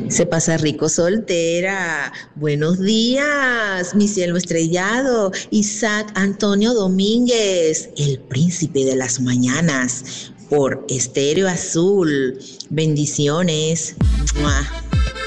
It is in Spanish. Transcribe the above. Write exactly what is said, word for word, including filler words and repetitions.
Se pasa rico soltera. Buenos días, mi cielo estrellado. Isaac Antonio Domínguez, el príncipe de las mañanas, por Estéreo Azul. Bendiciones. ¡Mua!